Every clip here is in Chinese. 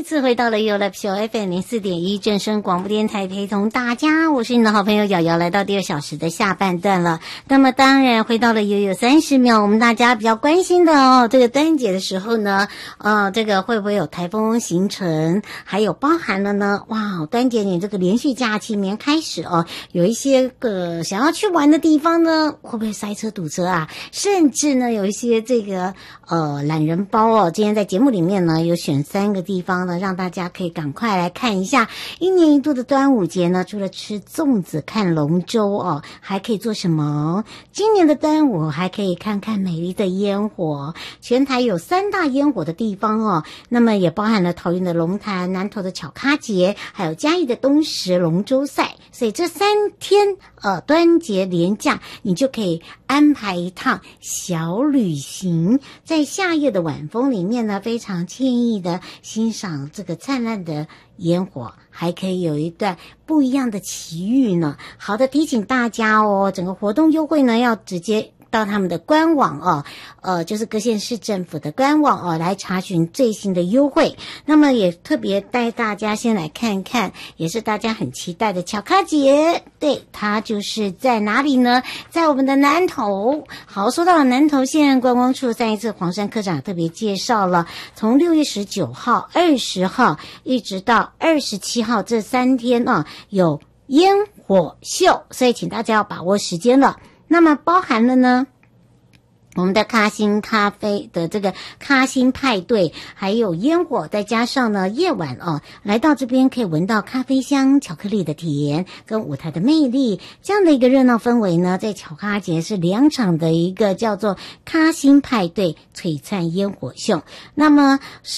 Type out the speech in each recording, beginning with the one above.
次回到了有了小 FM 04.1正声广播电台，陪同大家，我是你的好朋友瑶瑶，来到第2小时的下半段了。那么当然回到了悠悠30秒，我们大家比较关心的这个端午节的时候呢，这个会不会有台风形成，还有包含了呢，哇，端午节你这个连续假期年开始有一些想要去玩的地方呢，会不会塞车堵车啊？甚至呢有一些这个懒人包今天在节目里面呢有选3个地方呢，让大家可以赶快来看一下。一年一度的端午节呢，除了吃粽子、看龙舟还可以做什么？今年的端午还可以看看美丽的烟火。全台有3大烟火的地方那么也包含了桃园的龙潭、南投的巧咖节，还有嘉义的东石龙舟赛。所以这3天端午节连假，你就可以安排一趟小旅行，在夏夜的晚风里面呢，非常惬意的欣赏这个灿烂的烟火，还可以有一段不一样的奇遇呢。好的，提醒大家整个活动优惠呢要直接到他们的官网就是各县市政府的官网来查询最新的优惠。那么也特别带大家先来看看，也是大家很期待的巧咖节。对，它就是在哪里呢？在我们的南投。好，说到了南投县观光处，上一次黄山科长特别介绍了，从6月19号、20号一直到27号这3天有烟火秀，所以请大家要把握时间了。那么包含了呢我们的咖星咖啡的这个咖星派对，还有烟火，再加上呢夜晚来到这边可以闻到咖啡香、巧克力的甜跟舞台的魅力，这样的一个热闹氛围呢，在巧咖节是2场的一个叫做咖星派对璀璨烟火秀。那么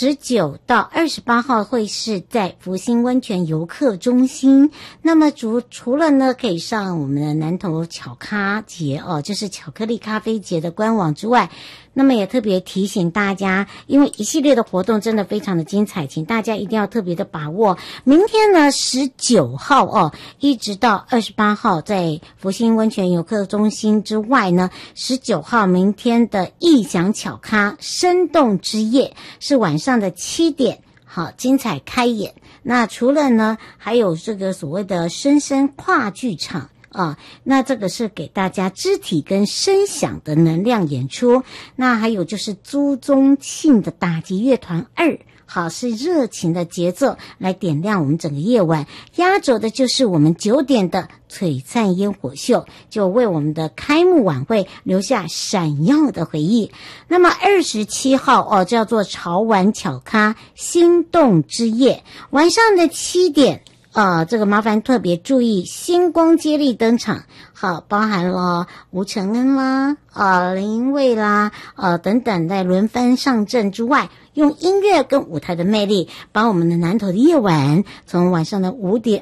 19到28号会是在福兴温泉游客中心。那么除了呢可以上我们的南投巧咖节就是巧克力咖啡节的官网之外，那么也特别提醒大家，因为一系列的活动真的非常的精彩，请大家一定要特别的把握。明天呢19号一直到28号在福兴温泉游客中心之外呢，19号明天的艺享巧咖生动之夜是晚上的7点，好精彩开演。那除了呢还有这个所谓的深深跨剧场那这个是给大家肢体跟声响的能量演出。那还有就是朱宗庆的打击乐团2，好，是热情的节奏来点亮我们整个夜晚。压轴的就是我们9点的璀璨烟火秀，就为我们的开幕晚会留下闪耀的回忆。那么27号叫做潮玩巧咖心动之夜，晚上的7点这个麻烦特别注意，星光接力登场，好，包含了吴承恩啦、林蔚啦、等等在轮番上阵之外，用音乐跟舞台的魅力，把我们的南投的夜晚，从晚上的8点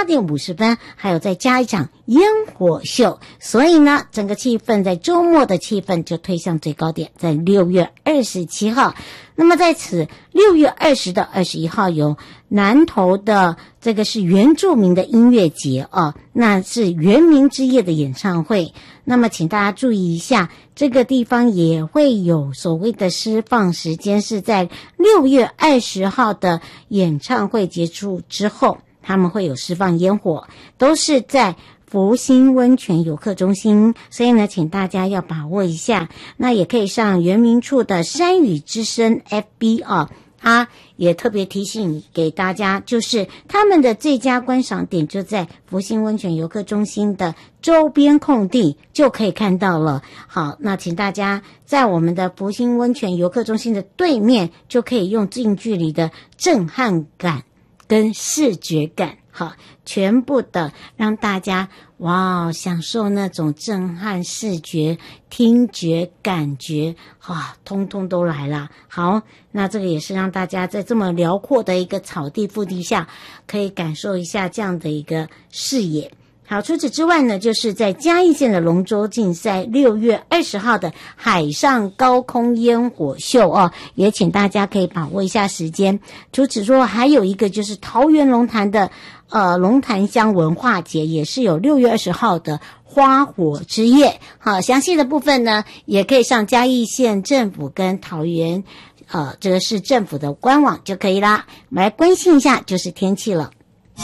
50分，还有再加一场烟火秀，所以呢，整个气氛在周末的气氛就推向最高点，在6月27号。那么在此6月20到21号有南投的这个是原住民的音乐节那是原民之夜的演唱会。那么请大家注意一下，这个地方也会有所谓的释放时间，是在6月20号的演唱会结束之后，他们会有释放烟火，都是在福兴温泉游客中心，所以呢请大家要把握一下。那也可以上原民处的山雨之声 FB 也特别提醒给大家，就是他们的最佳观赏点就在福兴温泉游客中心的周边空地就可以看到了。好，那请大家在我们的福兴温泉游客中心的对面，就可以用近距离的震撼感跟视觉感，好，全部的让大家享受那种震撼视觉、听觉、感觉，通通都来了。好，那这个也是让大家在这么辽阔的一个草地腹地下，可以感受一下这样的一个视野。好，除此之外呢，就是在嘉义县的龙舟竞赛6月20号的海上高空烟火秀也请大家可以把握一下时间。除此之外，还有一个就是桃园龙潭的龙潭乡文化节，也是有6月20号的花火之夜。好，详细的部分呢，也可以上嘉义县政府跟桃园这个市政府的官网就可以啦。我们来关心一下就是天气了。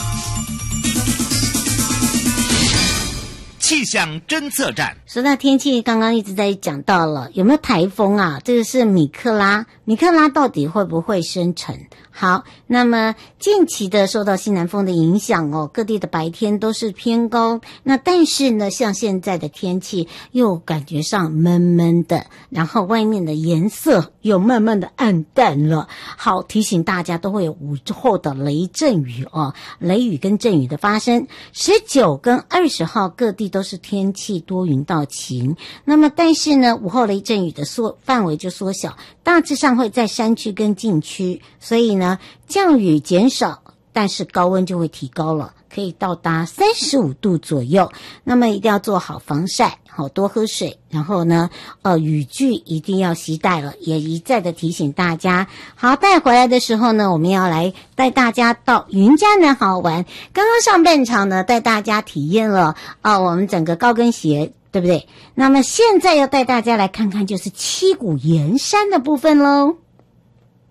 气象侦测站。 说到天气，刚刚一直在讲到了有没有台风啊？这个是米克拉到底会不会生成？好，那么近期的受到西南风的影响哦，各地的白天都是偏高。那但是呢，像现在的天气又感觉上闷闷的，然后外面的颜色又慢慢的暗淡了。好，提醒大家都会有午后的雷阵雨哦，雷雨跟阵雨的发生。19跟20号各地都是天气多云到晴。那么但是呢，午后雷阵雨的范围就缩小，大致上会在山区跟禁区，所以呢降雨减少，但是高温就会提高了，可以到达35度左右。那么一定要做好防晒，好多喝水，然后呢雨具一定要携带了，也一再的提醒大家。好，带回来的时候呢，我们要来带大家到云嘉南好玩。刚刚上半场呢带大家体验了我们整个高跟鞋，对不对？那么现在要带大家来看看就是七股盐山的部分咯。